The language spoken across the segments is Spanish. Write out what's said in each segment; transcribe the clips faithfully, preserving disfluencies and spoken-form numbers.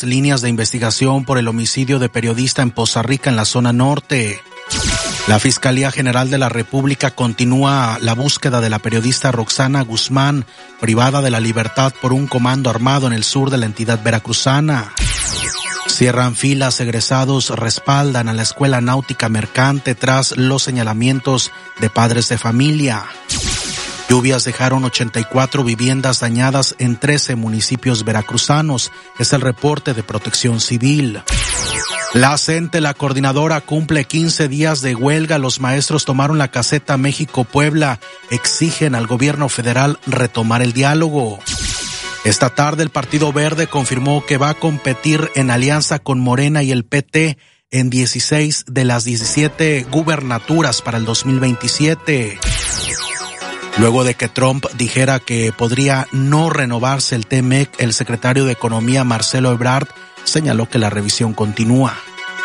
líneas de investigación por el homicidio de periodista en Poza Rica, en la zona norte. La Fiscalía General de la República continúa la búsqueda de la periodista Roxana Guzmán, privada de la libertad por un comando armado en el sur de la entidad veracruzana. Cierran filas, egresados respaldan a la Escuela Náutica Mercante tras los señalamientos de padres de familia. Lluvias dejaron ochenta y cuatro viviendas dañadas en trece municipios veracruzanos, es el reporte de Protección Civil. La CENTE, la coordinadora, cumple quince días de huelga. Los maestros tomaron la caseta México-Puebla, exigen al gobierno federal retomar el diálogo. Esta tarde el Partido Verde confirmó que va a competir en alianza con Morena y el P T en dieciséis de las diecisiete gubernaturas para el dos mil veintisiete. Luego de que Trump dijera que podría no renovarse el T M E C, el secretario de Economía Marcelo Ebrard señaló que la revisión continúa.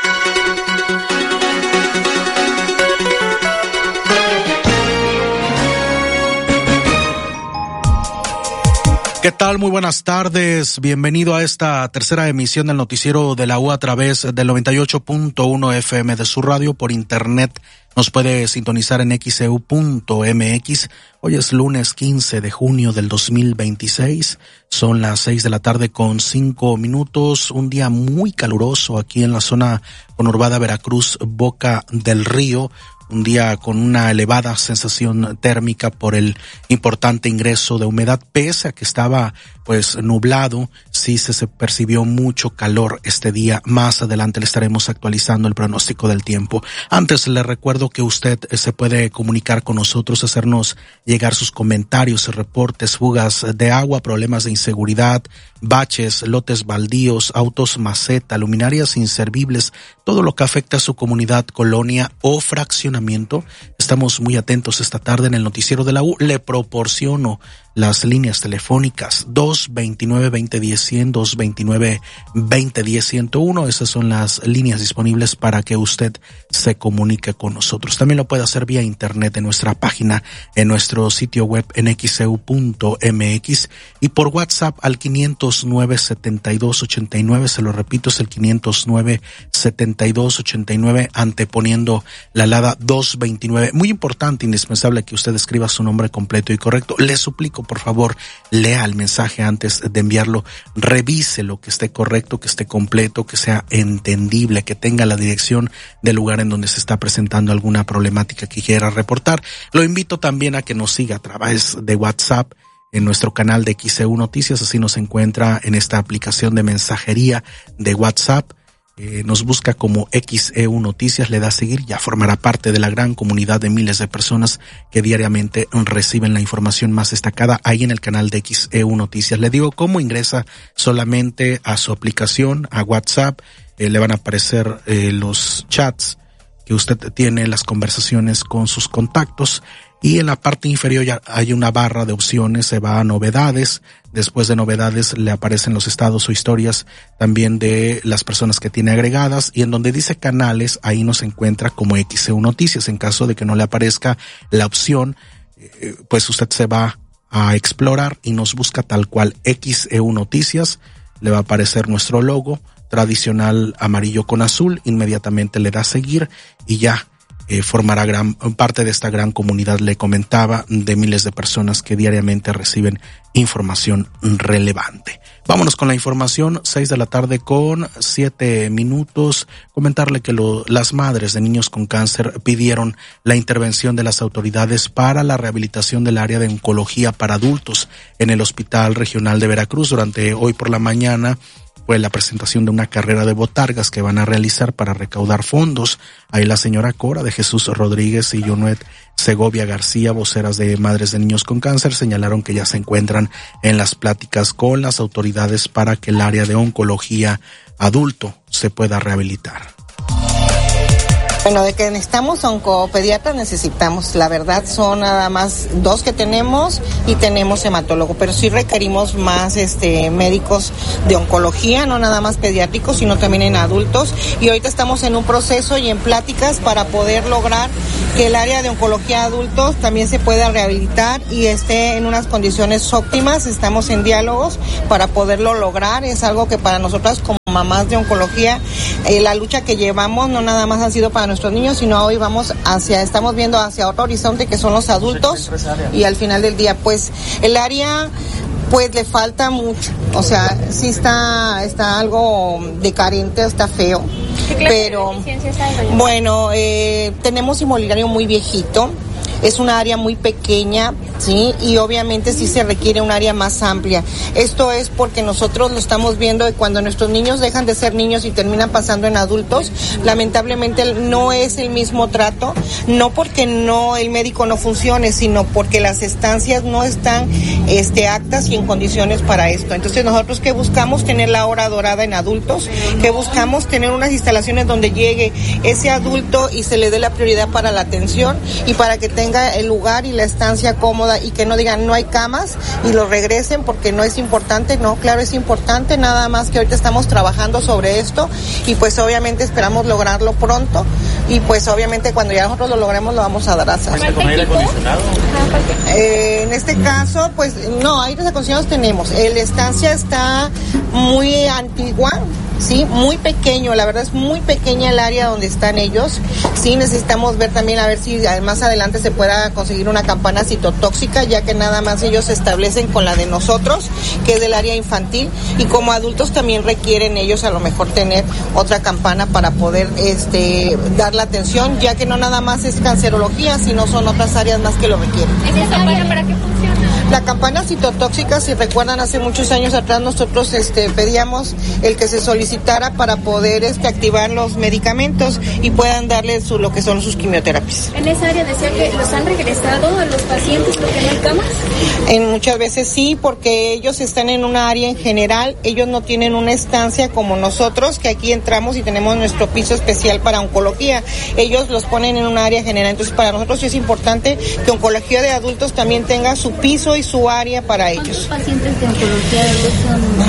¿Qué tal? Muy buenas tardes. Bienvenido a esta tercera emisión del noticiero de la U a través del noventa y ocho punto uno F M de su radio. Por internet nos puede sintonizar en X E U punto M X. Hoy es lunes quince de junio del dos mil veintiséis. Son las seis de la tarde con cinco minutos. Un día muy caluroso aquí en la zona conurbada Veracruz, Boca del Río. Un día con una elevada sensación térmica por el importante ingreso de humedad, pese a que estaba pues nublado, sí se, se percibió mucho calor este día. Más adelante le estaremos actualizando el pronóstico del tiempo. Antes le recuerdo que usted se puede comunicar con nosotros, hacernos llegar sus comentarios, reportes, fugas de agua, problemas de inseguridad, baches, lotes baldíos, autos maceta, luminarias inservibles, todo lo que afecta a su comunidad, colonia o fraccionamiento. Estamos muy atentos esta tarde en el noticiero de la U. Le proporciono las líneas telefónicas dos veintinueve, veinte diez, cien, dos veintinueve, veinte diez, ciento uno. Esas son las líneas disponibles para que usted se comunique con nosotros. También lo puede hacer vía internet en nuestra página, en nuestro sitio web en X E U punto M X y por WhatsApp al quinientos nueve, setenta y dos, ochenta y nueve. Se lo repito, es el quinientos nueve, setenta y dos, ochenta y nueve, anteponiendo la alada dos veintinueve. Muy importante, indispensable que usted escriba su nombre completo y correcto. Le suplico, por favor, lea el mensaje antes de enviarlo, revíselo, que esté correcto, que esté completo, que sea entendible, que tenga la dirección del lugar en donde se está presentando alguna problemática que quiera reportar. Lo invito también a que nos siga a través de WhatsApp en nuestro canal de X E U Noticias, así nos encuentra en esta aplicación de mensajería de WhatsApp. Eh, nos busca como X E U Noticias, le da a seguir, ya formará parte de la gran comunidad de miles de personas que diariamente reciben la información más destacada ahí en el canal de X E U Noticias. Le digo cómo: ingresa solamente a su aplicación, a WhatsApp, eh, le van a aparecer eh, los chats que usted tiene, las conversaciones con sus contactos, y en la parte inferior ya hay una barra de opciones, se va a novedades. Después de novedades le aparecen los estados o historias también de las personas que tiene agregadas, y en donde dice canales, ahí nos encuentra como X E U Noticias. En caso de que no le aparezca la opción, eh, pues usted se va a explorar y nos busca tal cual X E U Noticias, le va a aparecer nuestro logo tradicional amarillo con azul, inmediatamente le da a seguir y ya Eh, formará gran parte de esta gran comunidad, le comentaba, de miles de personas que diariamente reciben información relevante. Vámonos con la información, seis de la tarde con siete minutos. Comentarle que lo, las madres de niños con cáncer pidieron la intervención de las autoridades para la rehabilitación del área de oncología para adultos en el Hospital Regional de Veracruz. Durante hoy por la mañana fue la presentación de una carrera de botargas que van a realizar para recaudar fondos. Ahí la señora Cora de Jesús Rodríguez y Jonuet Segovia García, voceras de Madres de Niños con Cáncer, señalaron que ya se encuentran en las pláticas con las autoridades para que el área de oncología adulto se pueda rehabilitar. Bueno, de que necesitamos oncopediatras, necesitamos, la verdad son nada más dos que tenemos y tenemos hematólogo, pero sí requerimos más este médicos de oncología, no nada más pediátricos, sino también en adultos, y ahorita estamos en un proceso y en pláticas para poder lograr que el área de oncología adultos también se pueda rehabilitar y esté en unas condiciones óptimas. Estamos en diálogos para poderlo lograr, es algo que para nosotras como mamás de oncología, eh, la lucha que llevamos no nada más ha sido para nuestros niños, sino hoy vamos hacia, estamos viendo hacia otro horizonte que son los adultos, y al final del día, pues, el área pues le falta mucho, o sea, sí está, está algo decarente, está feo, pero bueno, eh, tenemos inmobiliario muy viejito, es una área muy pequeña, sí, y obviamente sí se requiere un área más amplia. Esto es porque nosotros lo estamos viendo de cuando nuestros niños dejan de ser niños y terminan pasando en adultos, lamentablemente no es el mismo trato, no porque no el médico no funcione, sino porque las estancias no están este aptas y en condiciones para esto. Entonces nosotros que buscamos tener la hora dorada en adultos, que buscamos tener unas instalaciones donde llegue ese adulto y se le dé la prioridad para la atención y para que tenga el lugar y la estancia cómoda y que no digan no hay camas y lo regresen porque no es importante. No, claro, es importante, nada más que ahorita estamos trabajando sobre esto y pues obviamente esperamos lograrlo pronto y pues obviamente cuando ya nosotros lo logremos lo vamos a dar a saber. ¿Con aire acondicionado? Eh, en este caso, pues no, aires acondicionados tenemos. La estancia está muy antigua, sí, muy pequeño, la verdad es muy pequeña el área donde están ellos. Sí, necesitamos ver también a ver si más adelante se pueda conseguir una campana citotóxica, ya que nada más ellos se establecen con la de nosotros, que es del área infantil, y como adultos también requieren ellos a lo mejor tener otra campana para poder este dar la atención, ya que no nada más es cancerología, sino son otras áreas más que lo requieren. ¿Esa campana para qué funciona? La campana citotóxica, si recuerdan, hace muchos años atrás nosotros este pedíamos el que se solicitara para poder este activar los medicamentos y puedan darle su, lo que son sus quimioterapias. En esa área decía que los han regresado a los pacientes porque no hay camas. En muchas veces sí, porque ellos están en una área en general, ellos no tienen una estancia como nosotros, que aquí entramos y tenemos nuestro piso especial para oncología. Ellos los ponen en una área general, entonces para nosotros sí es importante que oncología de adultos también tenga su piso y su área para ellos. ¿Cuántos pacientes de oncología de adultos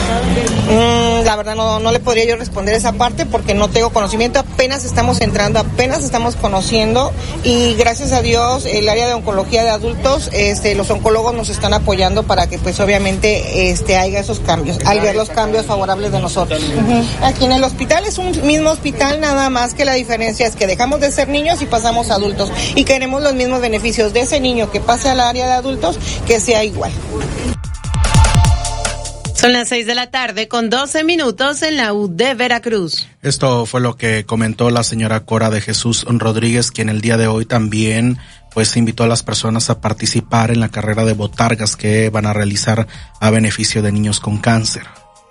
son? Mm, la verdad no, no le podría yo responder esa parte porque no tengo conocimiento, apenas estamos entrando, apenas estamos conociendo y gracias a Dios el área de oncología de adultos, este, los oncólogos nos están apoyando para que pues obviamente este haya esos cambios, al ver los cambios favorables de nosotros. Uh-huh. Aquí en el hospital es un mismo hospital, nada más que la diferencia es que dejamos de ser niños y pasamos a adultos y queremos los mismos beneficios de ese niño que pase al área de adultos, que sea igual. Son las seis de la tarde con doce minutos en la U de Veracruz. Esto fue lo que comentó la señora Cora de Jesús Rodríguez, quien el día de hoy también pues invitó a las personas a participar en la carrera de botargas que van a realizar a beneficio de niños con cáncer.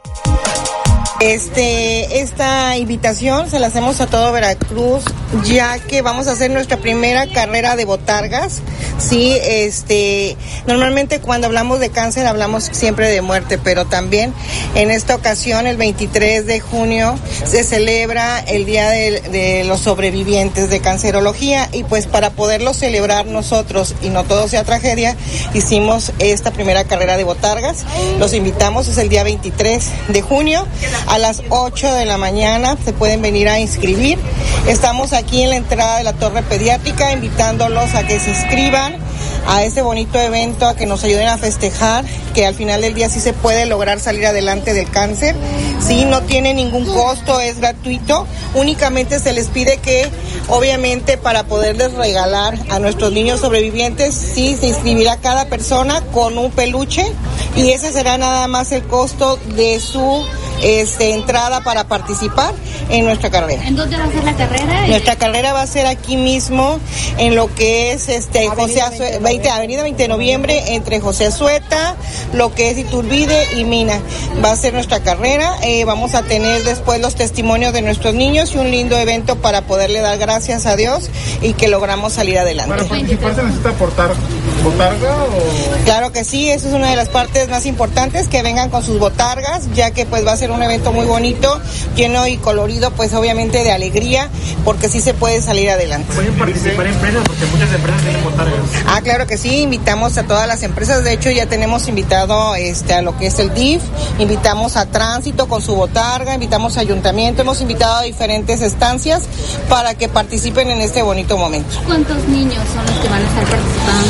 Este, esta invitación se la hacemos a todo Veracruz, ya que vamos a hacer nuestra primera carrera de botargas. Sí, este, normalmente cuando hablamos de cáncer hablamos siempre de muerte, pero también en esta ocasión, el veintitrés de junio, se celebra el Día de, de los Sobrevivientes de Cancerología y pues para poderlo celebrar nosotros y no todo sea tragedia, hicimos esta primera carrera de botargas. Los invitamos, es el día veintitrés de junio. A las ocho de la mañana se pueden venir a inscribir. Estamos aquí en la entrada de la Torre Pediátrica invitándolos a que se inscriban a este bonito evento, a que nos ayuden a festejar, que al final del día sí se puede lograr salir adelante del cáncer. Sí, no tiene ningún costo, es gratuito. Únicamente se les pide que, obviamente, para poderles regalar a nuestros niños sobrevivientes, sí se inscribirá cada persona con un peluche y ese será nada más el costo de su Este, entrada para participar en nuestra carrera. ¿En dónde va a ser la carrera? Nuestra carrera va a ser aquí mismo, en lo que es este José Azueta, veinte, Avenida veinte de noviembre, entre José Azueta, lo que es Iturbide y Mina. Va a ser nuestra carrera. Eh, vamos a tener después los testimonios de nuestros niños y un lindo evento para poderle dar gracias a Dios y que logramos salir adelante. ¿Para participar se necesita portar botarga o...? Claro que sí, eso es una de las partes más importantes, que vengan con sus botargas, ya que pues va a ser un evento muy bonito, lleno y colorido, pues obviamente de alegría, porque sí se puede salir adelante. ¿Pueden participar empresas? Porque muchas empresas tienen botargas. Ah, claro que sí, invitamos a todas las empresas, de hecho ya tenemos invitado este a lo que es el D I F, invitamos a Tránsito con su botarga, invitamos a Ayuntamiento, hemos invitado a diferentes estancias para que participen en este bonito momento. ¿Cuántos niños son los que van a estar participando?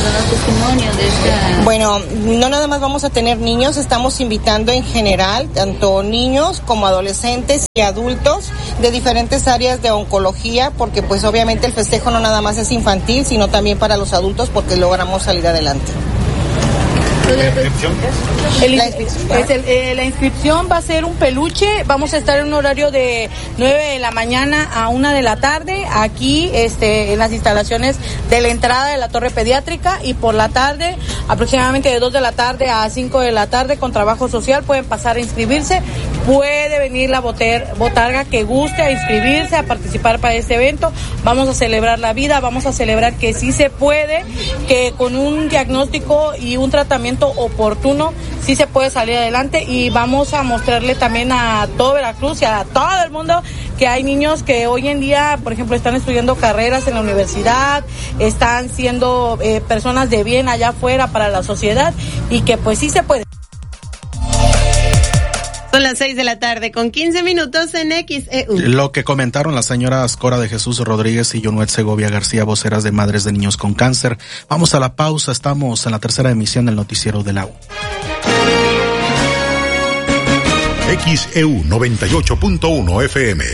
testimonio de esta? Bueno, no nada más vamos a tener niños, estamos invitando en general, tanto niños como adolescentes y adultos de diferentes áreas de oncología, porque pues obviamente el festejo no nada más es infantil, sino también para los adultos, porque logramos salir adelante. ¿La inscripción? El, la, inscripción. Es el, eh, la inscripción va a ser un peluche. Vamos a estar en un horario de nueve de la mañana a una de la tarde aquí este, en las instalaciones de la entrada de la torre pediátrica, y por la tarde aproximadamente de dos de la tarde a cinco de la tarde con trabajo social pueden pasar a inscribirse. Puede venir la boter, botarga que guste a inscribirse, a participar para este evento. Vamos a celebrar la vida, vamos a celebrar que sí se puede, que con un diagnóstico y un tratamiento oportuno sí se puede salir adelante, y vamos a mostrarle también a todo Veracruz y a todo el mundo que hay niños que hoy en día, por ejemplo, están estudiando carreras en la universidad, están siendo eh, personas de bien allá afuera para la sociedad, y que pues sí se puede. Son las seis de la tarde con quince minutos en X E U. Lo que comentaron las señoras Cora de Jesús Rodríguez y Yonuet Segovia García, voceras de Madres de Niños con Cáncer. Vamos a la pausa, estamos en la tercera emisión del noticiero de la U. X E U noventa y ocho punto uno F M.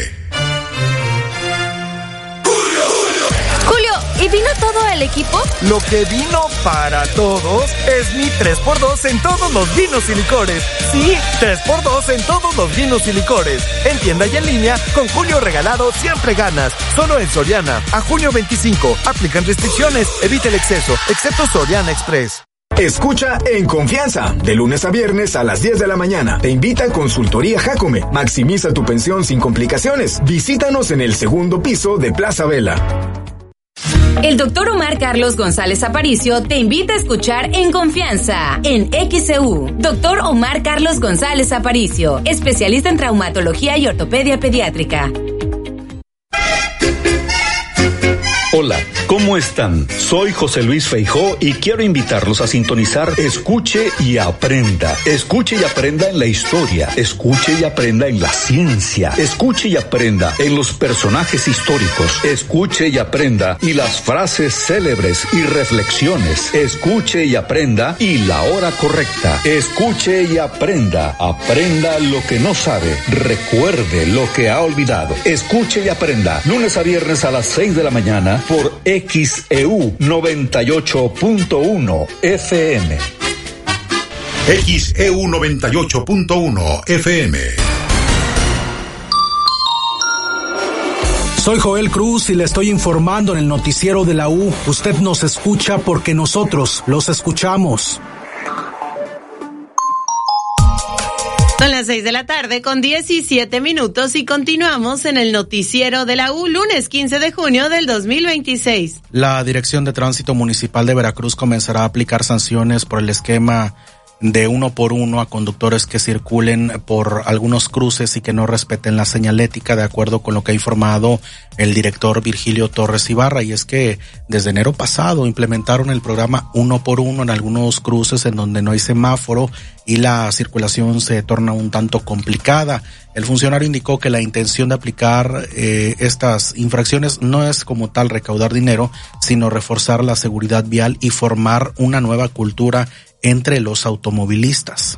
¿Y vino todo el equipo? Lo que vino para todos es mi tres por dos en todos los vinos y licores. Sí, tres por dos en todos los vinos y licores. En tienda y en línea, con Julio regalado siempre ganas. Solo en Soriana. A junio veinticinco. Aplican restricciones. Evita el exceso, excepto Soriana Express. Escucha En Confianza, de lunes a viernes a las diez de la mañana. Te invita a Consultoría Jacome. Maximiza tu pensión sin complicaciones. Visítanos en el segundo piso de Plaza Vela. El doctor Omar Carlos González Aparicio te invita a escuchar En Confianza, en X E U. Doctor Omar Carlos González Aparicio, especialista en traumatología y ortopedia pediátrica. Hola, ¿cómo están? Soy José Luis Feijó y quiero invitarlos a sintonizar Escuche y Aprenda. Escuche y aprenda en la historia, escuche y aprenda en la ciencia, escuche y aprenda en los personajes históricos, escuche y aprenda y las frases célebres y reflexiones, escuche y aprenda y la hora correcta, escuche y aprenda, aprenda lo que no sabe, recuerde lo que ha olvidado, escuche y aprenda, lunes a viernes a las seis de la mañana por X E U noventa y ocho punto uno F M. X E U noventa y ocho punto uno F M. Soy Joel Cruz y le estoy informando en el noticiero de la U. Usted nos escucha porque nosotros los escuchamos. Son las seis de la tarde con diecisiete minutos y continuamos en el noticiero de la U, lunes quince de junio del dos mil veintiséis. La Dirección de Tránsito Municipal de Veracruz comenzará a aplicar sanciones por el esquema de uno por uno a conductores que circulen por algunos cruces y que no respeten la señalética, de acuerdo con lo que ha informado el director Virgilio Torres Ibarra. Y es que desde enero pasado implementaron el programa uno por uno en algunos cruces en donde no hay semáforo y la circulación se torna un tanto complicada. El funcionario indicó que la intención de aplicar eh, estas infracciones no es como tal recaudar dinero, sino reforzar la seguridad vial y formar una nueva cultura entre los automovilistas.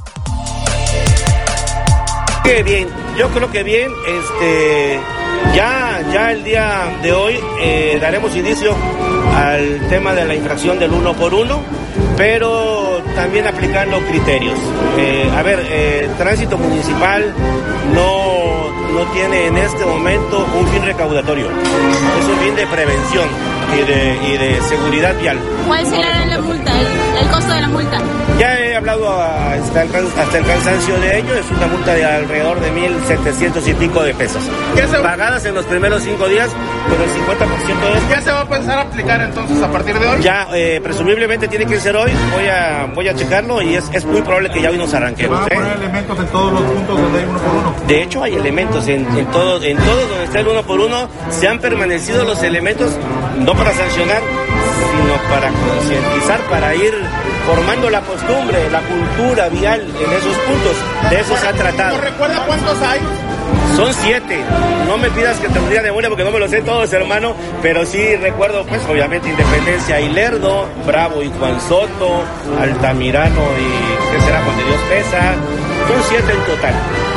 Que bien, yo creo que bien, este, ya, ya el día de hoy eh, daremos inicio al tema de la infracción del uno por uno, pero también aplicando criterios. Eh, a ver, eh, tránsito municipal no, no tiene en este momento un fin recaudatorio, es un fin de prevención y de, y de seguridad vial. ¿Cuál será la multa, el, el costo de la multa? Ya he hablado a, hasta, el, hasta el cansancio de ello, es una multa de alrededor de mil setecientos y pico de pesos. ¿Qué se... Pagadas en los primeros cinco días, con el cincuenta por ciento de esto. ¿Ya se va a empezar a aplicar entonces a partir de hoy? Ya, eh, presumiblemente tiene que ser hoy, voy a voy a checarlo y es, es muy probable que ya hoy nos arranquemos. ¿Se van a poner ¿eh? elementos en todos los puntos donde hay uno por uno? De hecho hay elementos en, en todos en todos donde está el uno por uno, se han permanecido los elementos, no para sancionar, sino para concientizar, para ir formando la costumbre, la cultura vial en esos puntos. De eso se ha tratado. ¿No recuerda cuántos hay? Son siete. No me pidas que te lo diga de memoria porque no me lo sé todos, hermano. Pero sí recuerdo, pues, obviamente, Independencia y Lerdo, Bravo y Juan Soto, Altamirano y ¿qué será? Juan de Dios Pesa. Son siete en total.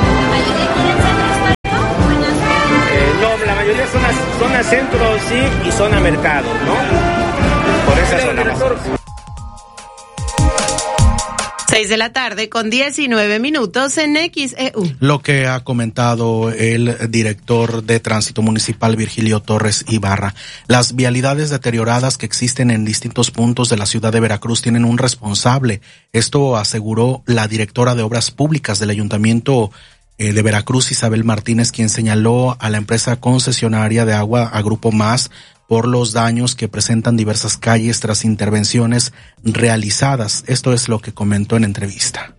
Eh, no, la mayoría son a, zona centro, sí, y zona mercado, ¿no? Por esa zona más. seis de la tarde con diecinueve minutos en X E U. Lo que ha comentado el director de Tránsito Municipal, Virgilio Torres Ibarra. Las vialidades deterioradas que existen en distintos puntos de la ciudad de Veracruz tienen un responsable. Esto aseguró la directora de Obras Públicas del Ayuntamiento eh, de Veracruz, Isabel Martínez, quien señaló a la empresa concesionaria de agua, a Grupo Más, por los daños que presentan diversas calles tras intervenciones realizadas. Esto es lo que comentó en entrevista.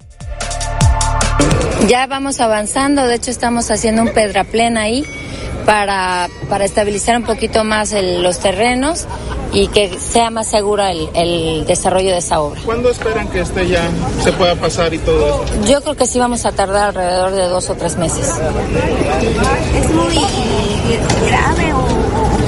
Ya vamos avanzando, de hecho estamos haciendo un pedraplén ahí para, para estabilizar un poquito más el, los terrenos y que sea más segura el, el desarrollo de esa obra. ¿Cuándo esperan que este ya se pueda pasar y todo eso? Yo creo que sí vamos a tardar alrededor de dos o tres meses. ¿Es muy grave o...?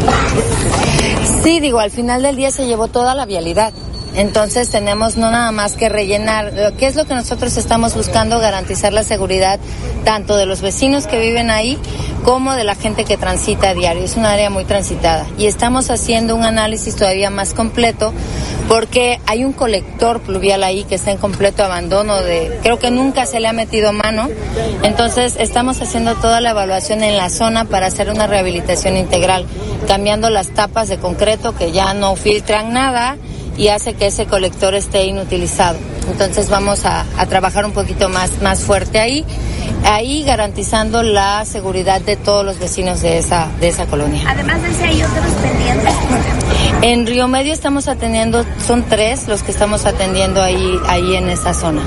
Sí, digo, al final del día se llevó toda la vialidad. Entonces tenemos no nada más que rellenar. ¿Qué es lo que nosotros estamos buscando? Garantizar la seguridad tanto de los vecinos que viven ahí como de la gente que transita a diario. Es un área muy transitada. Y estamos haciendo un análisis todavía más completo porque hay un colector pluvial ahí que está en completo abandono. De, creo que nunca se le ha metido mano. Entonces estamos haciendo toda la evaluación en la zona para hacer una rehabilitación integral, cambiando las tapas de concreto que ya no filtran nada y hace que ese colector esté inutilizado. Entonces vamos a, a trabajar un poquito más, más fuerte ahí, ahí garantizando la seguridad de todos los vecinos de esa, de esa colonia. Además de ese, ¿hay otros pendientes? En Río Medio estamos atendiendo, son tres los que estamos atendiendo ahí, ahí en esa zona.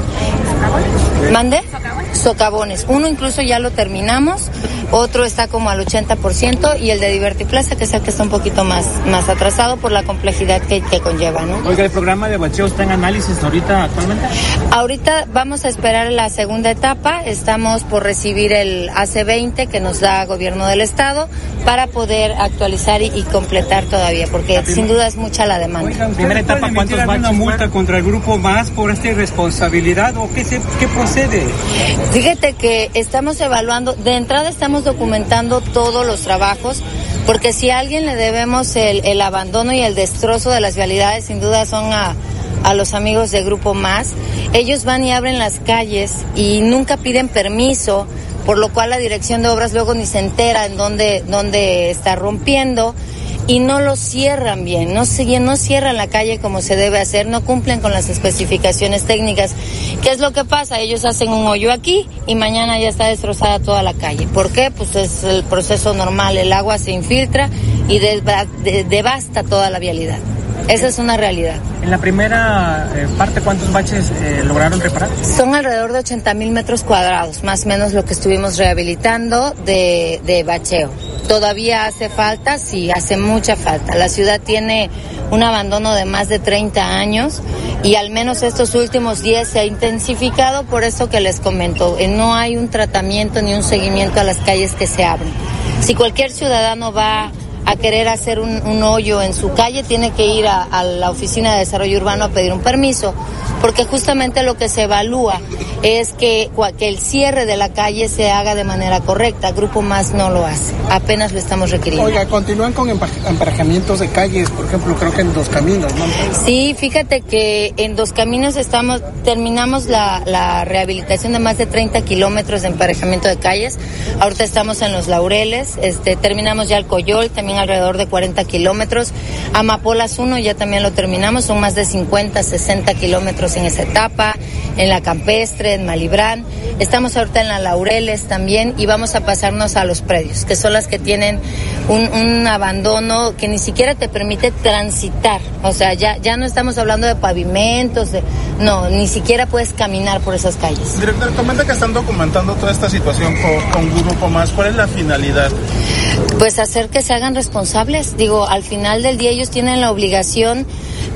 ¿Mande? Socavones. Uno incluso ya lo terminamos, otro está como al ochenta por ciento y el de Divertiplaza, que es el que está un poquito más, más atrasado por la complejidad que, que conlleva, ¿no? Oiga, ¿el programa de bacheo está en análisis ahorita actualmente? Ahorita vamos a esperar la segunda etapa, estamos por recibir el A C veinte que nos da Gobierno del Estado para poder actualizar y, y completar todavía, porque sin duda es mucha la demanda. Oiga, primera etapa, ¿cuántos baches? ¿Una multa contra el Grupo Más por esta irresponsabilidad o qué, se, qué procede? Fíjate que estamos evaluando, de entrada estamos documentando todos los trabajos, porque si a alguien le debemos el, el abandono y el destrozo de las vialidades, sin duda son a, a los amigos de Grupo Más. Ellos van y abren las calles y nunca piden permiso, por lo cual la dirección de obras luego ni se entera en dónde, dónde está rompiendo. Y no lo cierran bien, no, no cierran la calle como se debe hacer, no cumplen con las especificaciones técnicas. ¿Qué es lo que pasa? Ellos hacen un hoyo aquí y mañana ya está destrozada toda la calle. ¿Por qué? Pues es el proceso normal, el agua se infiltra y deva- de- devasta toda la vialidad. Esa es una realidad. En la primera eh, parte, ¿cuántos baches eh, lograron reparar? Son alrededor de ochenta mil metros cuadrados, más o menos lo que estuvimos rehabilitando de, de bacheo. Todavía hace falta, sí, hace mucha falta. La ciudad tiene un abandono de más de treinta años y al menos estos últimos diez se ha intensificado, por eso que les comento, eh, no hay un tratamiento ni un seguimiento a las calles que se abren. Si cualquier ciudadano va a querer hacer un, un hoyo en su calle, tiene que ir a, a la Oficina de Desarrollo Urbano a pedir un permiso, porque justamente lo que se evalúa es que, que el cierre de la calle se haga de manera correcta. Grupo Más no lo hace, apenas lo estamos requiriendo. Oiga, continúan con emparejamientos de calles, por ejemplo, creo que en Dos Caminos, ¿no? Sí, fíjate que en Dos Caminos estamos, terminamos la, la rehabilitación de más de treinta kilómetros de emparejamiento de calles. Ahorita estamos en Los Laureles, este, terminamos ya el Coyol, también alrededor de cuarenta kilómetros. Amapolas uno ya también lo terminamos, son más de cincuenta, sesenta kilómetros en esa etapa, en la Campestre, en Malibrán. Estamos ahorita en la Laureles también y vamos a pasarnos a los predios, que son las que tienen un, un abandono que ni siquiera te permite transitar. O sea, ya, ya no estamos hablando de pavimentos, de, no, ni siquiera puedes caminar por esas calles. Director, comenta que están documentando toda esta situación con, con Grupo Más. ¿Cuál es la finalidad? Pues hacer que se hagan responsables. Digo, al final del día ellos tienen la obligación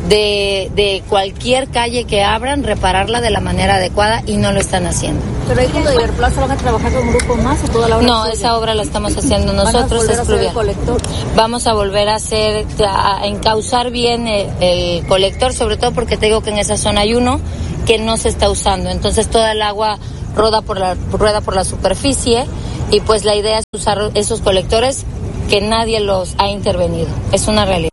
de, de cualquier calle que abran, repararla de la manera adecuada y no lo están haciendo. ¿Pero ahí con la Iberplaza van a trabajar con un grupo más o toda la obra? No, esa obra la estamos haciendo nosotros. ¿Van a volver a hacer el colector? Vamos a volver a hacer, a encauzar bien el, el colector, sobre todo porque te digo que en esa zona hay uno que no se está usando, entonces toda el agua roda por la, rueda por la superficie y pues la idea es usar esos colectores que nadie los ha intervenido, es una realidad.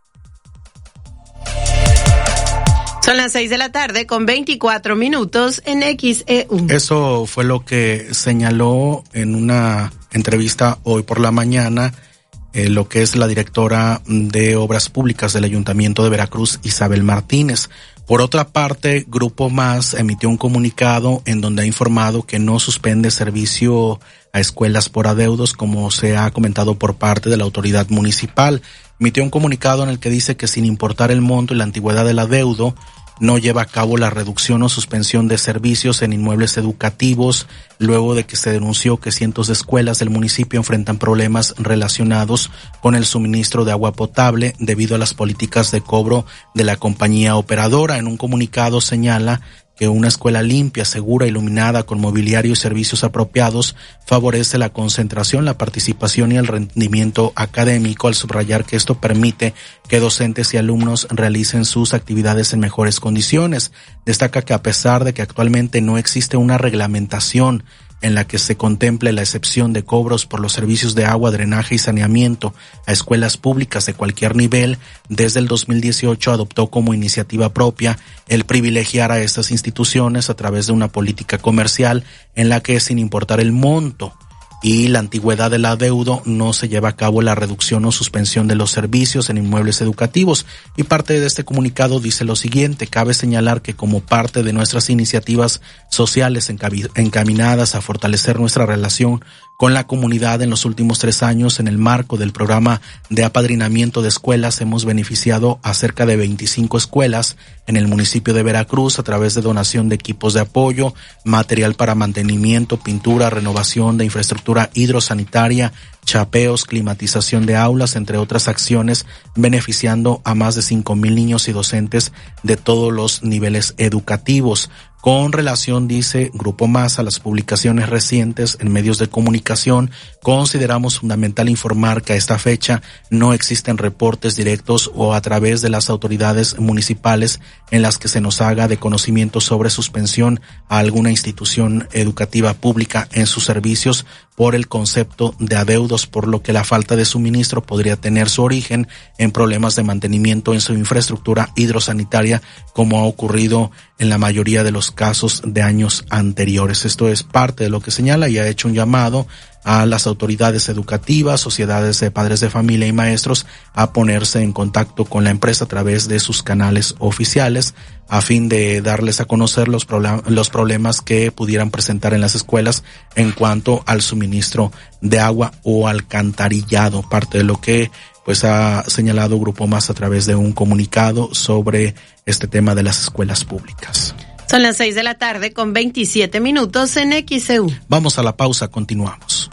Son las seis de la tarde con veinticuatro minutos en X E U. Eso fue lo que señaló en una entrevista hoy por la mañana eh, lo que es la directora de Obras Públicas del Ayuntamiento de Veracruz, Isabel Martínez. Por otra parte, Grupo Más emitió un comunicado en donde ha informado que no suspende servicio a escuelas por adeudos, como se ha comentado por parte de la autoridad municipal. Emitió un comunicado en el que dice que sin importar el monto y la antigüedad del adeudo, no lleva a cabo la reducción o suspensión de servicios en inmuebles educativos, luego de que se denunció que cientos de escuelas del municipio enfrentan problemas relacionados con el suministro de agua potable debido a las políticas de cobro de la compañía operadora. En un comunicado señala que una escuela limpia, segura, iluminada, con mobiliario y servicios apropiados favorece la concentración, la participación y el rendimiento académico, al subrayar que esto permite que docentes y alumnos realicen sus actividades en mejores condiciones. Destaca que a pesar de que actualmente no existe una reglamentación en la que se contemple la excepción de cobros por los servicios de agua, drenaje y saneamiento a escuelas públicas de cualquier nivel, desde el dos mil dieciocho adoptó como iniciativa propia el privilegiar a estas instituciones a través de una política comercial en la que, sin importar el monto y la antigüedad del adeudo, no se lleva a cabo la reducción o suspensión de los servicios en inmuebles educativos. Y parte de este comunicado dice lo siguiente: cabe señalar que como parte de nuestras iniciativas sociales encaminadas a fortalecer nuestra relación con la comunidad en los últimos tres años, en el marco del programa de apadrinamiento de escuelas, hemos beneficiado a cerca de veinticinco escuelas en el municipio de Veracruz a través de donación de equipos de apoyo, material para mantenimiento, pintura, renovación de infraestructura hidrosanitaria, chapeos, climatización de aulas, entre otras acciones, beneficiando a más de cinco mil niños y docentes de todos los niveles educativos. Con relación, dice Grupo Más, a las publicaciones recientes en medios de comunicación, consideramos fundamental informar que a esta fecha no existen reportes directos o a través de las autoridades municipales en las que se nos haga de conocimiento sobre suspensión a alguna institución educativa pública en sus servicios por el concepto de adeudos, por lo que la falta de suministro podría tener su origen en problemas de mantenimiento en su infraestructura hidrosanitaria, como ha ocurrido en la mayoría de los casos de años anteriores. Esto es parte de lo que señala y ha hecho un llamado a las autoridades educativas, sociedades de padres de familia y maestros a ponerse en contacto con la empresa a través de sus canales oficiales a fin de darles a conocer los, problem- los problemas que pudieran presentar en las escuelas en cuanto al suministro de agua o alcantarillado, parte de lo que pues ha señalado Grupo Más a través de un comunicado sobre este tema de las escuelas públicas. Son las seis de la tarde con veintisiete minutos en X E U. Vamos a la pausa, continuamos.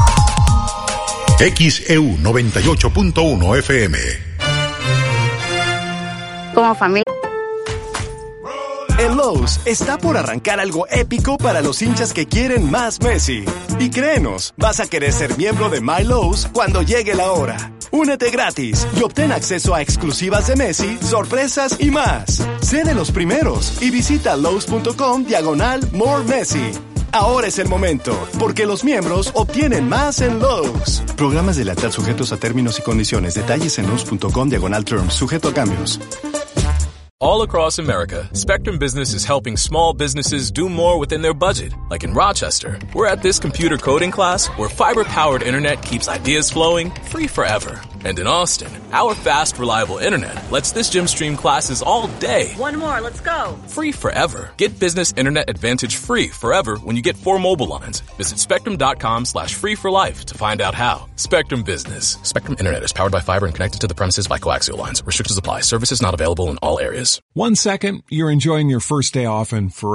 X E U noventa y ocho punto uno F M. Como familia. En Lowe's está por arrancar algo épico para los hinchas que quieren más Messi. Y créenos, vas a querer ser miembro de My Lowe's cuando llegue la hora. Únete gratis y obtén acceso a exclusivas de Messi, sorpresas y más. Sé de los primeros y visita Lowe's.com diagonal More Messi. Ahora es el momento, porque los miembros obtienen más en Lowe's. Programas de lealtad sujetos a términos y condiciones. Detalles en Lowe's.com diagonal terms, sujeto a cambios. All across America, Spectrum Business is helping small businesses do more within their budget. Like in Rochester, we're at this computer coding class where fiber-powered internet keeps ideas flowing free forever. And in Austin, our fast, reliable internet lets this gym stream classes all day. One more, let's go. Free forever. Get business internet advantage free forever when you get four mobile lines. Visit spectrum.com slash free for life to find out how. Spectrum Business. Spectrum Internet is powered by fiber and connected to the premises by coaxial lines. Restrictions apply. Services not available in all areas. One second, you're enjoying your first day off and forever.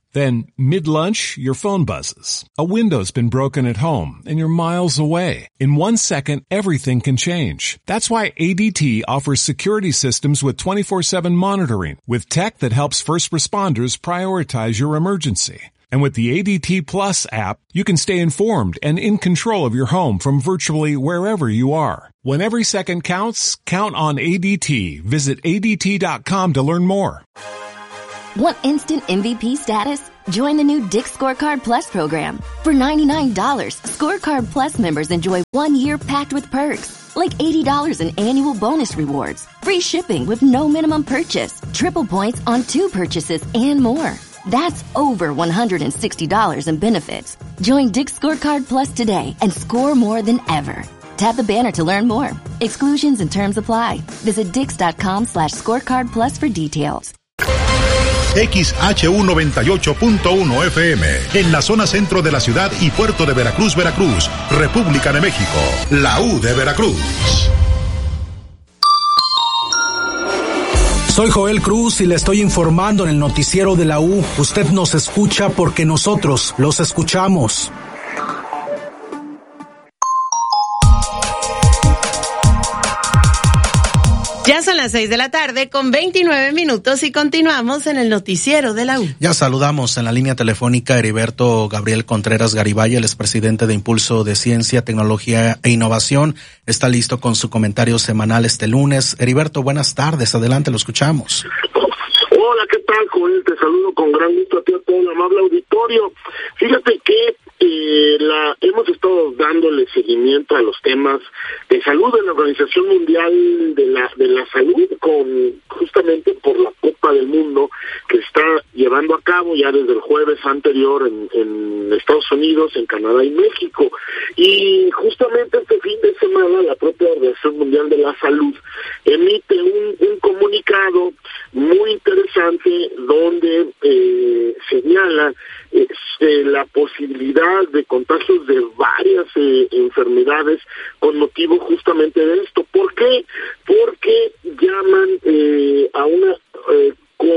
Then, mid-lunch, your phone buzzes. A window's been broken at home, and you're miles away. In one second, everything can change. That's why A D T offers security systems with twenty-four seven monitoring, with tech that helps first responders prioritize your emergency. And with the A D T Plus app, you can stay informed and in control of your home from virtually wherever you are. When every second counts, count on A D T. Visit A D T dot com to learn more. Want instant M V P status? Join the new Dick's Scorecard Plus program. For ninety-nine dollars, Scorecard Plus members enjoy one year packed with perks, like eighty dollars in annual bonus rewards, free shipping with no minimum purchase, triple points on two purchases, and more. That's over one hundred sixty dollars in benefits. Join Dick's Scorecard Plus today and score more than ever. Tap the banner to learn more. Exclusions and terms apply. Visit dix dot com slash scorecard plus for details. X H U noventa y ocho punto uno F M, en la zona centro de la ciudad y puerto de Veracruz, Veracruz, República de México, la U de Veracruz. Soy Joel Cruz y le estoy informando en el noticiero de la U. Usted nos escucha porque nosotros los escuchamos. Ya son las seis de la tarde con veintinueve minutos y continuamos en el noticiero de la U. Ya saludamos en la línea telefónica a Heriberto Gabriel Contreras Garibay, el expresidente de Impulso de Ciencia, Tecnología e Innovación. Está listo con su comentario semanal este lunes. Heriberto, buenas tardes. Adelante, lo escuchamos. Hola, ¿qué tal, Joel? Te saludo con gran gusto a ti, a todo el amable auditorio. Fíjate que eh, la hemos estado dándole seguimiento a los temas de salud de la Organización Mundial de la de la Salud, con justamente por la Copa del Mundo que está llevando a cabo ya desde el jueves anterior en, en Estados Unidos, en Canadá y México. Y justamente este fin de semana la propia Organización Mundial de la Salud emite un, un comunicado muy interesante donde eh, señala eh, la posibilidad de contagios de varias eh, enfermedades con motivo justamente de esto. ¿Por qué? Porque llaman eh, a una eh,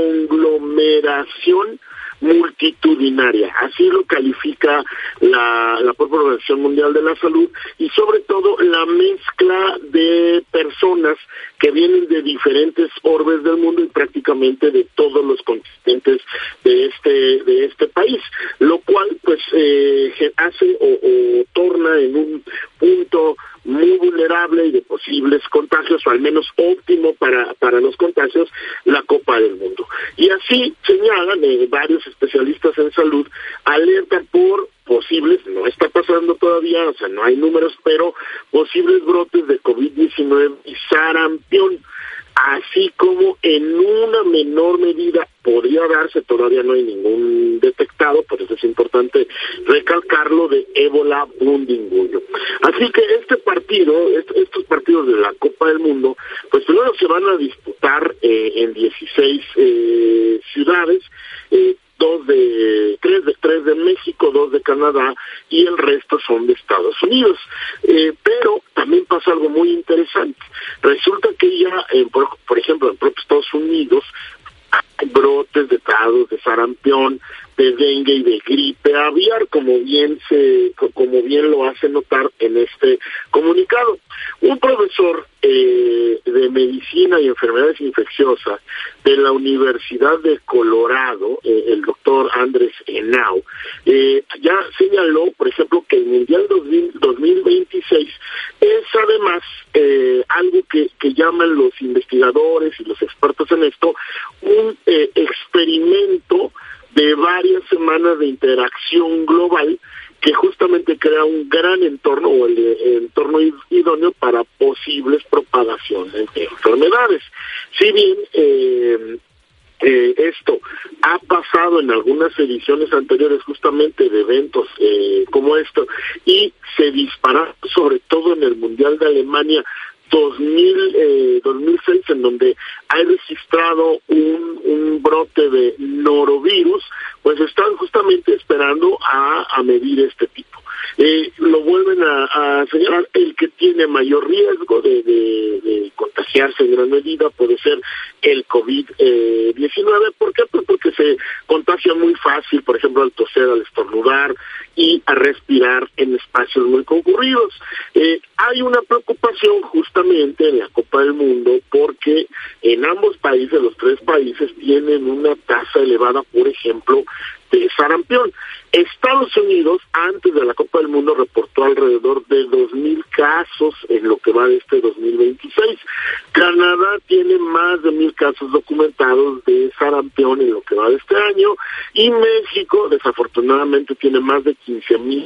conglomeración multitudinaria, así lo califica la, la propia Organización Mundial de la Salud, y sobre todo la mezcla de personas que vienen de diferentes orbes del mundo y prácticamente de todos los continentes de este de este país, lo cual pues eh, hace o, o torna en un punto muy vulnerable y de posibles contagios, o al menos óptimo para para los contagios, la Copa del Mundo. Y así señalan eh, varios especialistas en salud, alertan por posibles, no está pasando todavía, o sea, no hay números, pero posibles brotes de COVID diecinueve y sarampión, así como en una menor medida podría darse, todavía no hay ningún detectado, por eso es importante recalcarlo, de ébola bundinguyo. Así que este partido, est- estos partidos de la Copa del Mundo, pues primero se van a disputar eh, en dieciséis eh, ciudades, eh, dos de tres de tres de México, dos de Canadá y el resto son de Estados Unidos. Eh, pero también pasa algo muy interesante. Resulta que ya, eh, por, por ejemplo, en propios Estados Unidos hay brotes de casos de sarampión, de dengue y de gripe aviar, como bien se como bien lo hace notar en este comunicado. Un profesor eh, de medicina y enfermedades infecciosas de la Universidad de Colorado, eh, el doctor Andrés Henao, eh, ya señaló, por ejemplo, que el Mundial dos mil veintiséis es además eh, algo que, que llaman los investigadores y los expertos en esto un eh, experimento de varias semanas de interacción global que justamente crea un gran entorno o el, el entorno idóneo para posibles propagaciones de enfermedades. Si bien eh, eh, esto ha pasado en algunas ediciones anteriores justamente de eventos eh, como esto, y se disparó sobre todo en el Mundial de Alemania dos mil, eh, dos mil seis, en donde hay registrado un, un brote de norovirus, pues están justamente esperando a, a medir este tipo. Eh, lo vuelven a, a señalar, el que tiene mayor riesgo de, de, de contagiarse en gran medida puede ser el COVID diecinueve. ¿Por qué? Pues porque se contagia contagia muy fácil, por ejemplo, al toser, al estornudar y a respirar en espacios muy concurridos. Eh, hay una preocupación justamente en la Copa del Mundo porque en ambos países, los tres países, tienen una tasa elevada, por ejemplo, de sarampión. Estados Unidos, antes de la Copa del Mundo, reportó alrededor de dos mil casos en lo que va de este dos mil veintiséis. Canadá tiene más de mil casos documentados de sarampión en lo que va de este año, y México, desafortunadamente, tiene más de quince mil.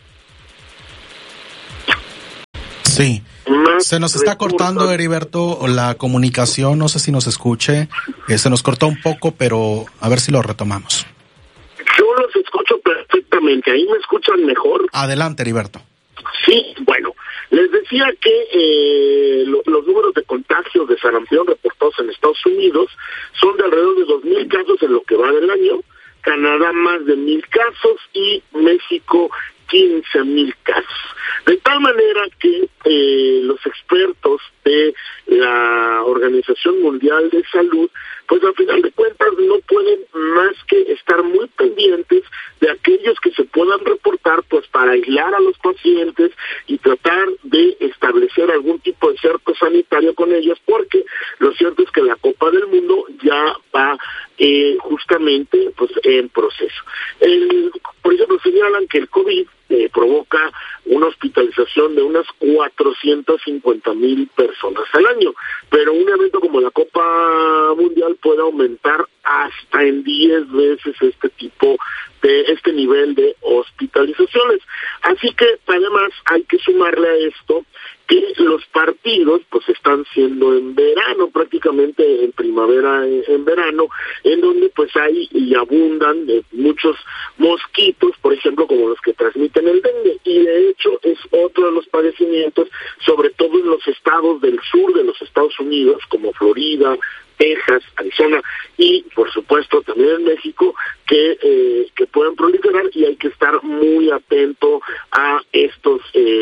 Sí. Se nos está cortando, Heriberto, la comunicación, no sé si nos escuche, eh, se nos cortó un poco, pero a ver si lo retomamos. Yo los escucho perfectamente, ¿ahí me escuchan mejor? Adelante, Heriberto. Sí, bueno, les decía que eh, lo, los números de contagios de sarampión reportados en Estados Unidos son de alrededor de dos mil casos en lo que va del año, Canadá más de mil casos y México quince mil casos. De tal manera que eh, los expertos de la Organización Mundial de Salud, pues al final de cuentas no pueden más que estar muy pendientes de aquellos que se puedan reportar, pues para aislar a los pacientes y tratar de establecer algún tipo de cerco sanitario con ellos, porque lo cierto es que la Copa del Mundo ya va eh, justamente pues en proceso. El, por ejemplo, señalan que el COVID eh, provoca una hospitalización de unas cuatrocientas cincuenta mil personas al año, pero un evento como la Copa Mundial puede aumentar hasta en diez veces este tipo de este nivel de hospitalizaciones. Así que además hay que sumarle a esto que los partidos pues están siendo en verano, prácticamente en primavera, en, en verano, en donde pues hay y abundan eh, muchos mosquitos, por ejemplo, como los que transmiten el dengue, y de hecho es otro de los padecimientos, sobre todo en los estados del sur de los Estados Unidos, como Florida, Texas, Arizona y por supuesto también en México, que eh, que pueden proliferar, y hay que estar muy atento a estos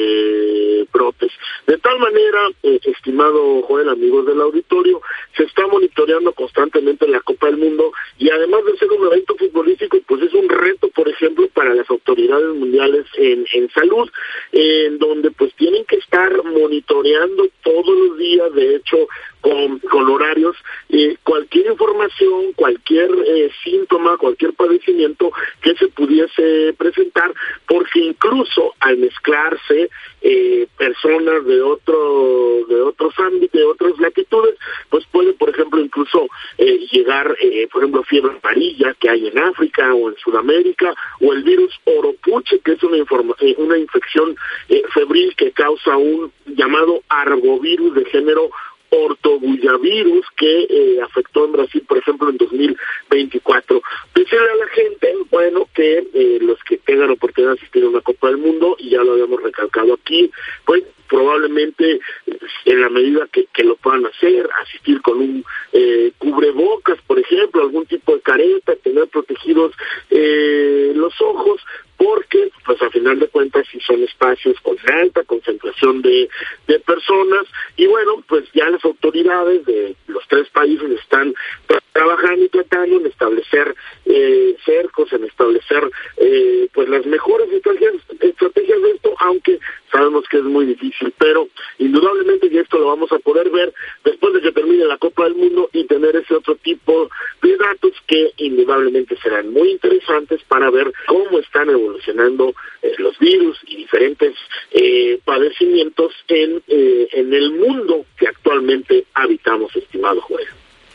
eh, brotes. De tal manera, eh, estimado Joel, amigos del auditorio, se está monitoreando constantemente la Copa del Mundo, y además de ser un evento futbolístico, pues es un reto, por ejemplo, para las autoridades mundiales en, en salud, eh, en donde pues tienen que estar monitoreando todos los días, de hecho, con, con horarios, eh, cualquier información, cualquier eh, síntoma, cualquier padecimiento que se pudiese presentar, porque incluso al mezclarse eh, personas de otro de otros ámbitos, de otras latitudes, pues puede, por ejemplo, incluso eh, llegar, eh, por ejemplo, fiebre amarilla que hay en África o en Sudamérica, o el virus oropuche, que es una, informa- eh, una infección eh, febril que causa un llamado arbovirus de género ortobullavirus que eh, afectó en Brasil, por ejemplo, en dos mil veinticuatro. Decirle a la gente, bueno, que eh, los que tengan oportunidad de asistir a una Copa del Mundo, y ya lo habíamos recalcado aquí, pues probablemente en la medida que, que lo puedan hacer, asistir con un eh, cubrebocas, por ejemplo, algún tipo de careta, tener protegidos eh, los ojos, porque pues a final de cuentas sí son espacios con alta concentración de, de personas, y bueno, pues ya las autoridades de los tres países están tra- trabajando y tratando en establecer eh, cercos, en establecer eh, pues las mejores estrategias, estrategias de esto, aunque sabemos que es muy difícil, pero indudablemente que esto lo vamos a poder ver después de que termine la Copa del Mundo y tener ese otro tipo de datos que indudablemente serán muy interesantes para ver cómo están evolucionando eh, los virus y diferentes eh, padecimientos en, eh, en el mundo que actualmente habitamos, estimado Joel.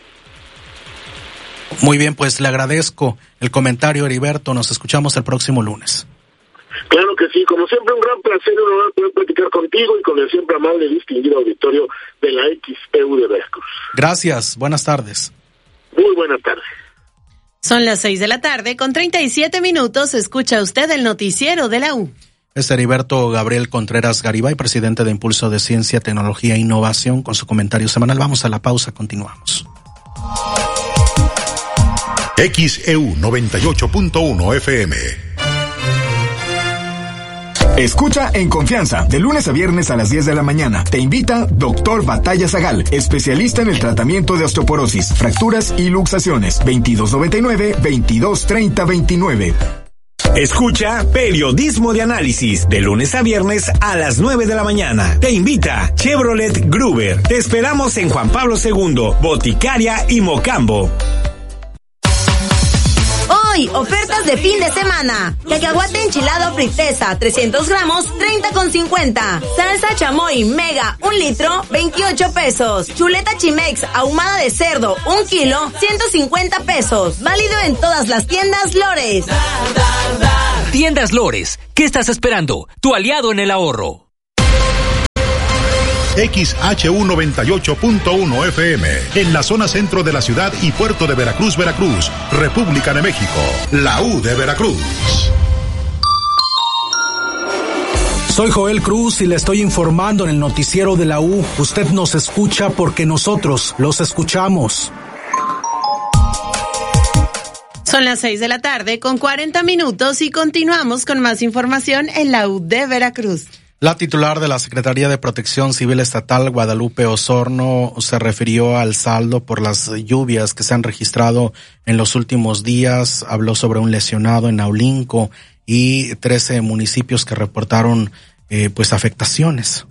Muy bien, pues le agradezco el comentario, Heriberto. Nos escuchamos el próximo lunes. Claro que sí, como siempre un gran placer y un honor poder platicar contigo y con el siempre amable y distinguido auditorio de la X E U de Veracruz. Gracias, buenas tardes. Muy buenas tardes. Son las seis de la tarde con treinta y siete minutos. Escucha usted el noticiero de la U. Es Heriberto Gabriel Contreras Garibay, presidente de Impulso de Ciencia, Tecnología e Innovación, con su comentario semanal. Vamos a la pausa, continuamos. X E U noventa y ocho punto uno F M. Escucha En Confianza, de lunes a viernes a las diez de la mañana. Te invita Doctor Batalla Zagal, especialista en el tratamiento de osteoporosis, fracturas y luxaciones. veintidós noventa y nueve, veintidós treinta veintinueve. Escucha Periodismo de Análisis, de lunes a viernes a las nueve de la mañana. Te invita Chevrolet Gruber. Te esperamos en Juan Pablo segundo, Boticaria y Mocambo. Hoy, ofertas de fin de semana. Cacahuate enchilado friteza, trescientos gramos, treinta con cincuenta. Salsa chamoy mega, un litro, veintiocho pesos. Chuleta Chimex ahumada de cerdo, un kilo, ciento cincuenta pesos. Válido en todas las tiendas Lores. Tiendas Lores, ¿qué estás esperando? Tu aliado en el ahorro. X H U noventa y ocho punto uno F M, en la zona centro de la ciudad y puerto de Veracruz, Veracruz, República de México, la U de Veracruz. Soy Joel Cruz y le estoy informando en el noticiero de la U. Usted nos escucha porque nosotros los escuchamos. Son las seis de la tarde con cuarenta minutos y continuamos con más información en la U de Veracruz. La titular de la Secretaría de Protección Civil Estatal, Guadalupe Osorno, se refirió al saldo por las lluvias que se han registrado en los últimos días. Habló sobre un lesionado en Naulinco y trece municipios que reportaron eh, pues afectaciones.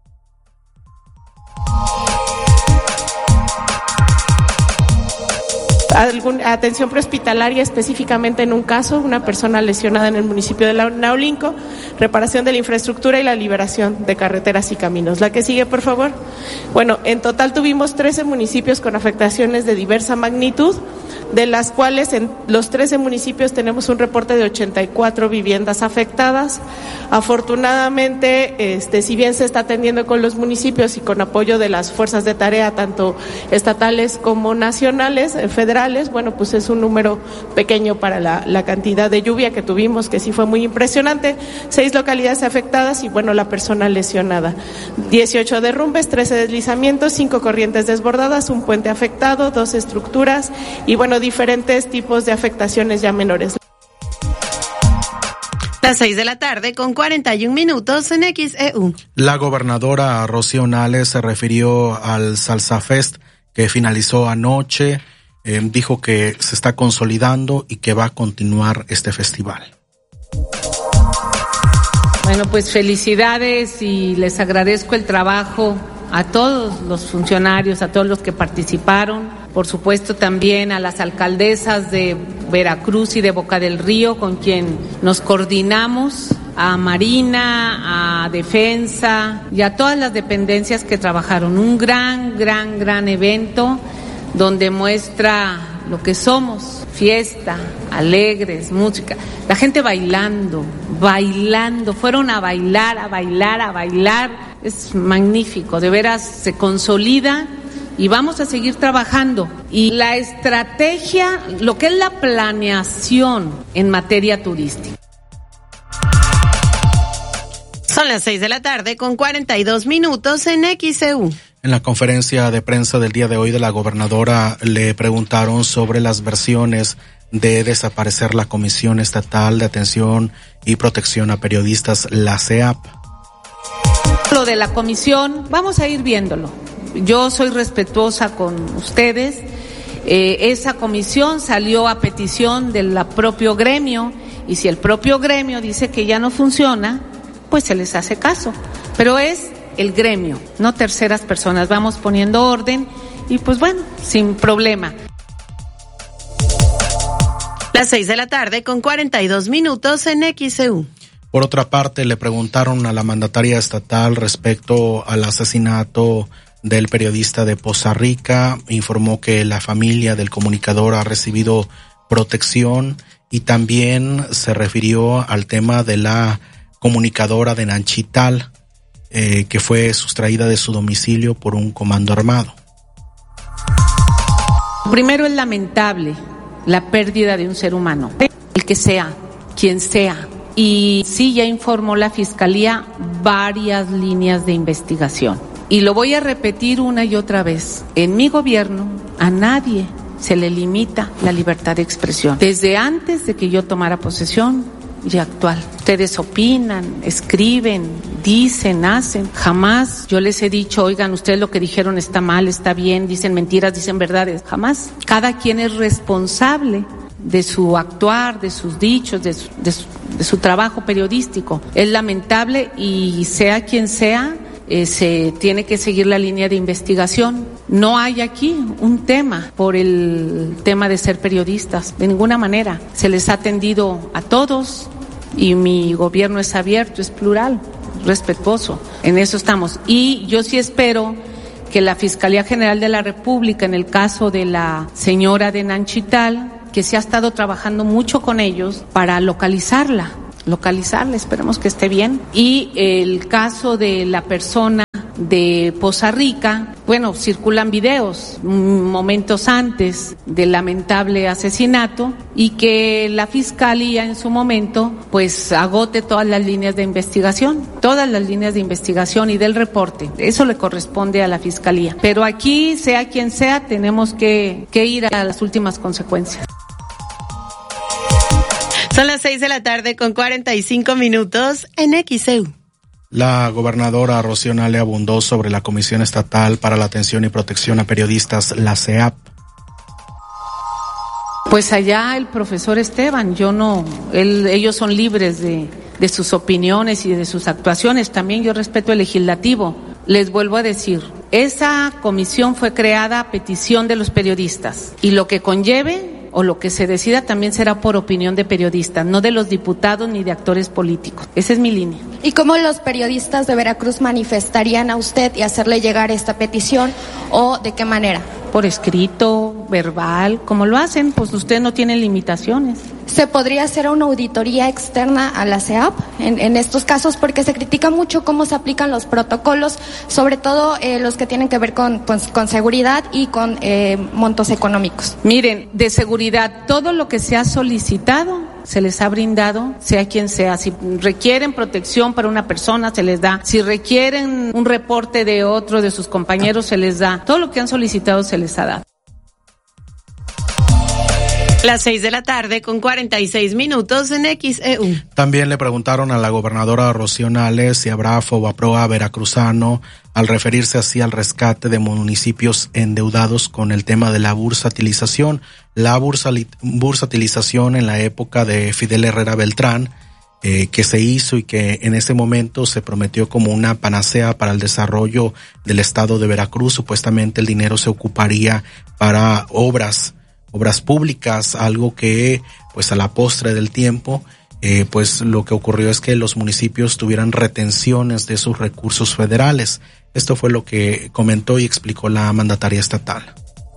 Atención prehospitalaria específicamente en un caso, una persona lesionada en el municipio de Naulinco, reparación de la infraestructura y la liberación de carreteras y caminos. La que sigue, por favor. Bueno, en total tuvimos trece municipios con afectaciones de diversa magnitud, de las cuales en los trece municipios tenemos un reporte de ochenta y cuatro viviendas afectadas. Afortunadamente, este, si bien se está atendiendo con los municipios y con apoyo de las fuerzas de tarea, tanto estatales como nacionales, eh, federales, bueno, pues es un número pequeño para la, la cantidad de lluvia que tuvimos, que sí fue muy impresionante. Seis localidades afectadas y, bueno, la persona lesionada. dieciocho derrumbes, trece deslizamientos, cinco corrientes desbordadas, un puente afectado, dos estructuras y, bueno, diferentes tipos de afectaciones ya menores. Las seis de la tarde con cuarenta y un minutos en X E U. La gobernadora Rocío Nales se refirió al Salsa Fest que finalizó anoche. Eh, dijo que se está consolidando y que va a continuar este festival. Bueno, pues felicidades y les agradezco el trabajo a todos los funcionarios, a todos los que participaron, por supuesto también a las alcaldesas de Veracruz y de Boca del Río con quien nos coordinamos, a Marina, a Defensa y a todas las dependencias que trabajaron. Un gran, gran, gran evento donde muestra lo que somos, fiesta, alegres, música, la gente bailando, bailando, fueron a bailar, a bailar, a bailar, es magnífico, de veras se consolida y vamos a seguir trabajando. Y la estrategia, lo que es la planeación en materia turística. Son las seis de la tarde con cuarenta y dos minutos en X E U. En la conferencia de prensa del día de hoy de la gobernadora le preguntaron sobre las versiones de desaparecer la Comisión Estatal de Atención y Protección a Periodistas, la C E A P. Lo de la comisión, vamos a ir viéndolo. Yo soy respetuosa con ustedes. Eh, esa comisión salió a petición del propio gremio y si el propio gremio dice que ya no funciona, pues se les hace caso. Pero es el gremio, no terceras personas. Vamos poniendo orden y pues bueno, sin problema. Las seis de la tarde con cuarenta y dos minutos en X E U. Por otra parte, le preguntaron a la mandataria estatal respecto al asesinato del periodista de Poza Rica. Informó que la familia del comunicador ha recibido protección y también se refirió al tema de la comunicadora de Nanchital, eh, que fue sustraída de su domicilio por un comando armado. Primero es lamentable la pérdida de un ser humano, el que sea, quien sea. Y sí, ya informó la Fiscalía varias líneas de investigación. Y lo voy a repetir una y otra vez. En mi gobierno, a nadie se le limita la libertad de expresión. Desde antes de que yo tomara posesión, y actual. Ustedes opinan, escriben, dicen, hacen. Jamás yo les he dicho, oigan, ustedes lo que dijeron está mal, está bien, dicen mentiras, dicen verdades. Jamás. Cada quien es responsable de su actuar, de sus dichos, de su, de su, de su trabajo periodístico. Es lamentable y sea quien sea, eh, se tiene que seguir la línea de investigación. No hay aquí un tema por el tema de ser periodistas, de ninguna manera. Se les ha atendido a todos y mi gobierno es abierto, es plural, respetuoso. En eso estamos. Y yo sí espero que la Fiscalía General de la República, en el caso de la señora de Nanchital, que se ha estado trabajando mucho con ellos para localizarla, localizarla, esperemos que esté bien. Y el caso de la persona de Poza Rica, bueno, circulan videos momentos antes del lamentable asesinato y que la Fiscalía en su momento pues agote todas las líneas de investigación, todas las líneas de investigación y del reporte. Eso le corresponde a la Fiscalía. Pero aquí, sea quien sea, tenemos que, que ir a las últimas consecuencias. Son las seis de la tarde con cuarenta y cinco minutos en X E U. La gobernadora Rocío Nale abundó sobre la Comisión Estatal para la Atención y Protección a Periodistas, la C E A P. Pues allá el profesor Esteban, yo no, él, ellos son libres de, de sus opiniones y de sus actuaciones. También yo respeto el legislativo. Les vuelvo a decir, esa comisión fue creada a petición de los periodistas y lo que conlleve o lo que se decida también será por opinión de periodistas, no de los diputados ni de actores políticos. Esa es mi línea. ¿Y cómo los periodistas de Veracruz manifestarían a usted y hacerle llegar esta petición o de qué manera? Por escrito, verbal, como lo hacen, pues usted no tiene limitaciones. ¿Se podría hacer una auditoría externa a la C E A P en, en estos casos? Porque se critica mucho cómo se aplican los protocolos, sobre todo eh, los que tienen que ver con, con, con seguridad y con eh, montos económicos. Miren, de seguridad, todo lo que se ha solicitado se les ha brindado, sea quien sea. Si requieren protección para una persona, se les da. Si requieren un reporte de otro de sus compañeros, se les da. Todo lo que han solicitado se les ha dado. Las seis de la tarde con cuarenta y seis minutos en X E U. También le preguntaron a la gobernadora Rocío Nale si habrá Fobaproa veracruzano al referirse así al rescate de municipios endeudados con el tema de la bursatilización. La bursatilización en la época de Fidel Herrera Beltrán, eh, que se hizo y que en ese momento se prometió como una panacea para el desarrollo del estado de Veracruz. Supuestamente el dinero se ocuparía para obras obras públicas, algo que pues a la postre del tiempo eh, pues lo que ocurrió es que los municipios tuvieran retenciones de sus recursos federales. Esto fue lo que comentó y explicó la mandataria estatal.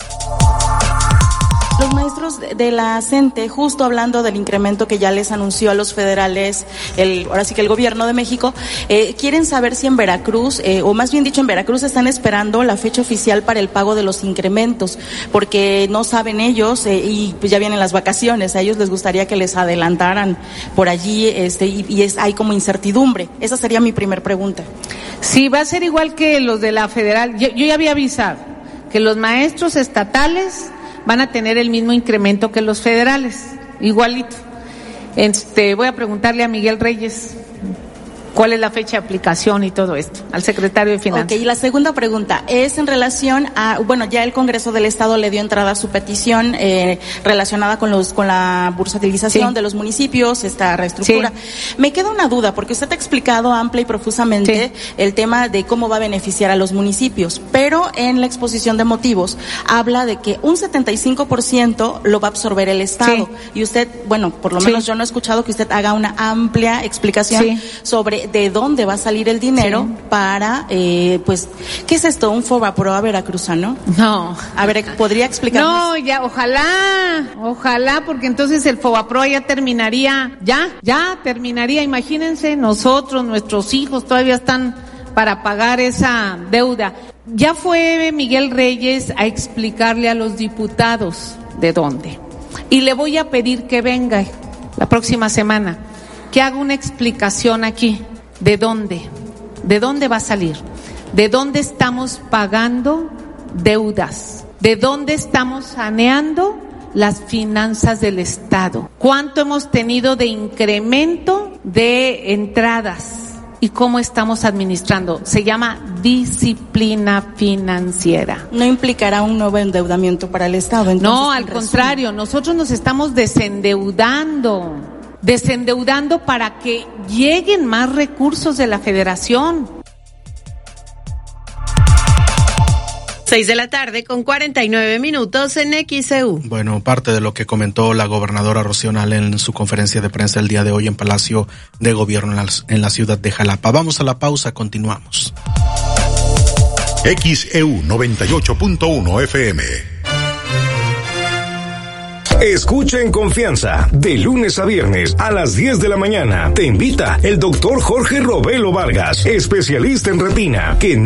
Los maestros de la CENTE, justo hablando del incremento que ya les anunció a los federales, el, ahora sí que el gobierno de México, eh, quieren saber si en Veracruz, eh, o más bien dicho en Veracruz, están esperando la fecha oficial para el pago de los incrementos, porque no saben ellos, eh, y pues ya vienen las vacaciones, a ellos les gustaría que les adelantaran por allí, este, y, y es, hay como incertidumbre. Esa sería mi primer pregunta. Sí, va a ser igual que los de la federal. Yo, yo ya había avisado que los maestros estatales van a tener el mismo incremento que los federales, igualito. Este, voy a preguntarle a Miguel Reyes cuál es la fecha de aplicación y todo esto, al secretario de Finanzas. Ok, y la segunda pregunta es en relación a, bueno, ya el Congreso del Estado le dio entrada a su petición eh, relacionada con los con la bursatilización sí. de los municipios, esta reestructura. Sí. Me queda una duda, porque usted ha explicado amplia y profusamente sí. el tema de cómo va a beneficiar a los municipios, pero en la exposición de motivos habla de que un setenta y cinco por ciento lo va a absorber el Estado. Sí. Y usted, bueno, por lo menos sí. yo no he escuchado que usted haga una amplia explicación sí. sobre de dónde va a salir el dinero sí. para, eh, pues, ¿qué es esto? ¿Un Fobaproa veracruzano? No. A ver, ¿podría explicarnos? No, ya, ojalá, ojalá, porque entonces el Fobaproa ya terminaría, ya, ya terminaría. Imagínense, nosotros, nuestros hijos todavía están para pagar esa deuda. Ya fue Miguel Reyes a explicarle a los diputados de dónde. Y le voy a pedir que venga la próxima semana, que haga una explicación aquí. ¿De dónde? ¿De dónde va a salir? ¿De dónde estamos pagando deudas? ¿De dónde estamos saneando las finanzas del Estado. ¿Cuánto hemos tenido de incremento de entradas? ¿Y cómo estamos administrando? Se llama disciplina financiera. ¿No implicará un nuevo endeudamiento para el Estado? Entonces, no, al contrario, nosotros nos estamos desendeudando, desendeudando para que lleguen más recursos de la Federación. Seis de la tarde con cuarenta y nueve minutos en X E U. Bueno, parte de lo que comentó la gobernadora Rocío Nale en su conferencia de prensa el día de hoy en Palacio de Gobierno en la, en la ciudad de Jalapa. Vamos a la pausa, continuamos. X E U noventa y ocho punto uno F M. Escucha en confianza, de lunes a viernes a las diez de la mañana. Te invita el doctor Jorge Robelo Vargas, especialista en retina, que